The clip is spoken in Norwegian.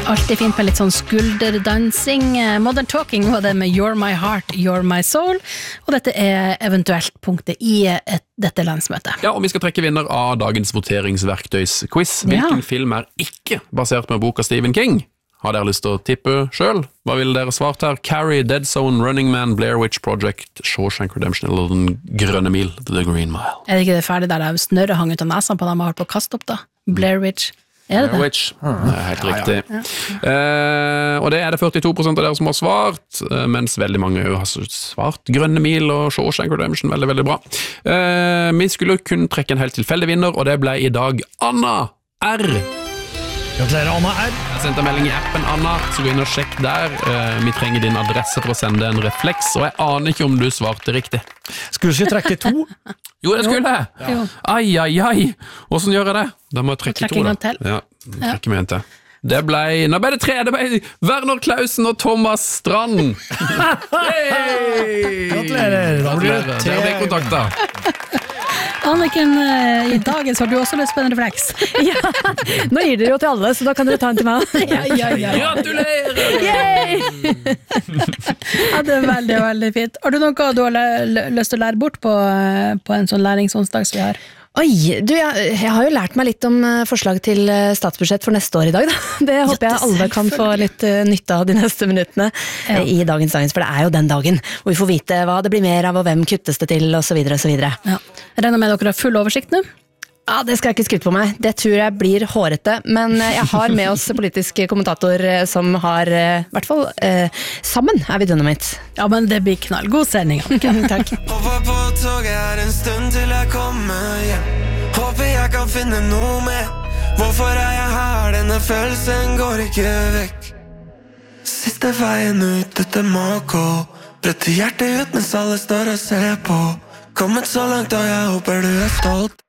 Alltid fint med litt sånn skulderdansing. Modern Talking var det med You're My Heart, You're My Soul, og dette eventuelt punktet i dette landsmøtet. Ja, og vi skal trekke vinner av dagens voteringsverktøysquiz. Hvilken film ikke basert på boka Stephen King? Har dere lyst til å tippe selv? Hva ville dere svart her? Carrie, Dead Zone, Running Man, Blair Witch Project, Shawshank Redemption eller Den grønne mil, The Green Mile? Det ikke det ferdig der snørret hang ut av nesen på dem og holdt på å kaste opp da? Blair Witch. Det Blair Witch. Det helt riktig. Og det det 42% av dere som har svart, mens veldig mange har svart Grønne mil og Shawshank Redemption. Veldig, veldig bra. Vi skulle kun trekke en helt tilfeldig vinner, og det ble i dag Anna R. Gratulerer, Anna R. Jeg sendte en melding i appen, Anna, så gå inn og sjekk der. Vi trenger din adresse for å sende en refleks, og jeg aner ikke om du svarte riktig. Skulle du ikke trekke 2? Jo, det skulle jeg. Ja. Ai. Hvordan gjør jeg det? Da må jeg trekke 2 da. Ja, trekke meg en til. Nå ble det 3, det ble Werner Klausen og Thomas Strand. Gratulerer. Da blir det 3. Der ble kontaktet. Anniken, i dagens har du også lyst på en refleks. Ja, nå gir dere jo til alle, så da kan dere ta en til meg. Ja. Gratulerer! Yay! Ja, det veldig, veldig fint. Har du noe du har lyst til å lære bort på en sånn læringsonsdag som vi har? Oi, jeg har jo lært meg litt om forslag til statsbudsjett for neste år i dag da. Det håper jeg alle kan få litt nytte av de neste minuttene i dagens dagens, for det jo den dagen hvor vi får vite hva det blir mer av og hvem kuttes det til og så videre og så videre. Ja. Jeg regner med dere har full oversikt nå? Ja, det skal jeg ikke skryte på meg. Det tror jeg blir hårete, men jeg har med oss politisk kommentator som har, i hvert fall, sammen vi Dynamite. Ja, men det blir knall. God sending. Takk. Hopper på toget en stund til jeg kommer hjem. Håper jeg kan finne noe med. Hvorfor jeg her? Denne følelsen går ikke vekk. Siste veien ut, dette må gå. Bretter hjertet ut mens alle står og ser på. Kommet så langt og jeg håper du stolt.